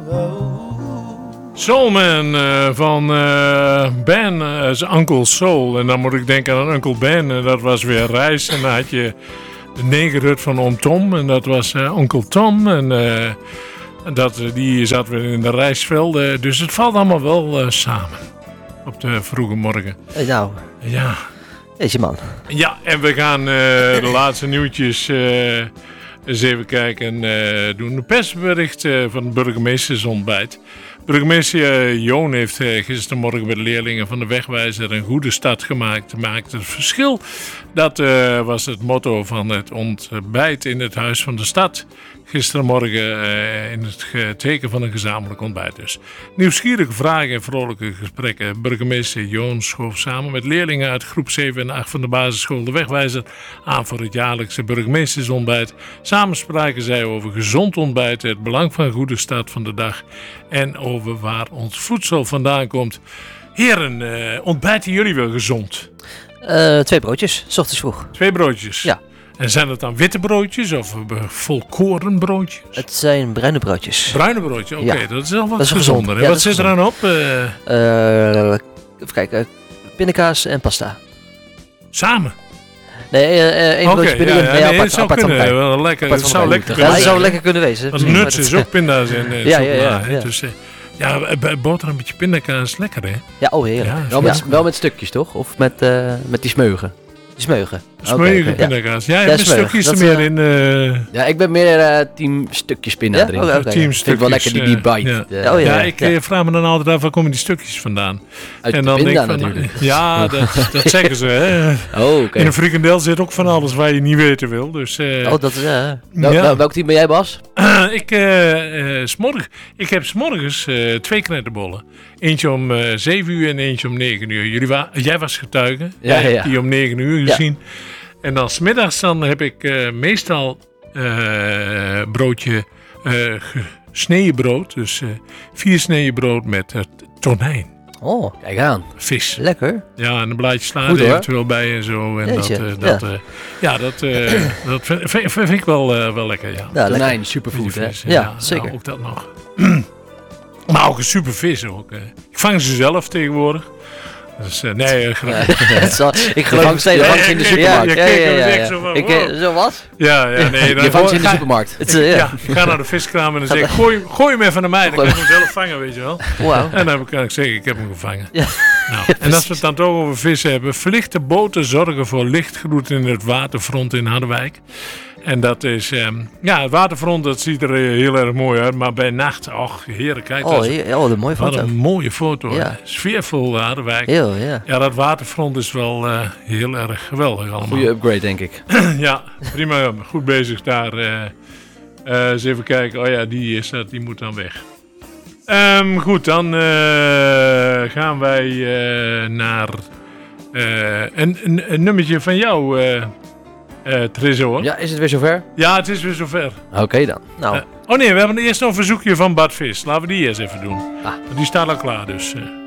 Soulman van Ben, zijn Uncle Soul. En dan moet ik denken aan Uncle Ben. En dat was weer Reis. En dan had je de negerhut van oom Tom. En dat was Onkel Tom. En die zat weer in de rijstvelden. Dus het valt allemaal wel samen. Op de vroege morgen. Nou, ja. Deze man. Ja, en we gaan de laatste nieuwtjes eens even kijken. Doen een persbericht van het burgemeestersontbijt. Burgemeester Joon heeft gistermorgen met de leerlingen van de Wegwijzer een goede start gemaakt. Maakt het verschil. Dat was het motto van het ontbijt in het Huis van de Stad. Gistermorgen in het teken van een gezamenlijk ontbijt dus. Nieuwsgierige vragen en vrolijke gesprekken. Burgemeester Joon schoof samen met leerlingen uit groep 7 en 8 van de basisschool de Wegwijzer aan voor het jaarlijkse burgemeestersontbijt. Samen spraken zij over gezond ontbijten, het belang van een goede start van de dag en over waar ons voedsel vandaan komt. Heren, ontbijten jullie wel gezond? 2 broodjes, 's ochtends vroeg. 2 broodjes? Ja. En zijn het dan witte broodjes of volkorenbroodjes? Het zijn bruine broodjes. Bruine broodjes, oké. Ja. Dat is wel wat Dat is gezonder. Ja, wat zit er dan op? Even kijken, pindakaas en pasta. Samen? Nee, één broodje pindakaas. Nee, het zou kunnen. Wel lekker. Het zou lekker kunnen. Ja, het zou lekker kunnen wezen. Want nuts is ook pinda's en chocola. Ja. Dus boterham met je pindakaas, lekker hè? Ja, oh heerlijk. Ja, wel met stukjes toch? Of met die smeugen? Die smeugen. Smeugen pindakaas. Ja, je hebt de stukjes er meer in. Ja, ik ben meer team stukjes pinda erin. Team stukjes. Vind ik wel lekker die bite. Ja. Ik vraag me dan altijd af, waar komen die stukjes vandaan? Uit en de dan pinda denk ik natuurlijk. Ja, dat zeggen ze hè. Oh, oké. In een frikandel zit ook van alles waar je niet weten wil. Dus, dat is... Welk team ben jij, Bas? Ik heb 's morgens 2 knetterbollen. Eentje om 7 uur en eentje om 9 uur. Jij was getuige. Ja. Die om 9 uur gezien. En dan 's middags dan heb ik meestal broodje gesneden brood. Dus 4 sneden brood met tonijn. Oh, kijk aan. Vis. Lekker. Ja, en een blaadje sla er eventueel bij en zo. En dat vind ik wel lekker. Ja. Tonijn, superfood hè? Ja, zeker. Nou, ook dat nog. Maar ook een super vis ook. Ik vang ze zelf tegenwoordig. Dus nee, ik geloof steeds langs in de supermarkt. Zo wat? Ja, nee. Je vangt ze in de supermarkt. Ik ga naar de viskraam en dan zeg ik, gooi hem even naar mij. Dan kan ik hem zelf vangen, weet je wel. Wow. En dan kan ik zeggen, ik heb hem gevangen. Ja. Nou, en als we het dan toch over vissen hebben. Verlichte boten zorgen voor lichtgloed in het waterfront in Harderwijk. En dat is, het waterfront dat ziet er heel erg mooi uit. Maar bij nacht, heerlijk, kijk. Een mooie foto. Wat een mooie foto. Ja. Sfeervol Harderwijk. Ja, dat waterfront is wel heel erg geweldig allemaal. Goeie upgrade, denk ik. Ja, prima. Goed bezig daar. Eens even kijken. Die moet dan weg. Goed, dan gaan wij naar een nummertje van jou, Tresor. Ja, is het weer zover? Ja, het is weer zover. Oké dan. Nou. We hebben eerst nog een verzoekje van Bart Vis. Laten we die eerst even doen. Die staat al klaar, dus...